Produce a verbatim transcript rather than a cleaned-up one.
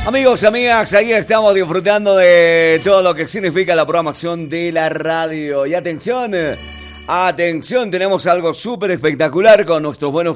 Amigos, amigas, ahí estamos disfrutando de todo lo que significa la programación de la radio. Y atención, atención, tenemos algo súper espectacular con nuestros buenos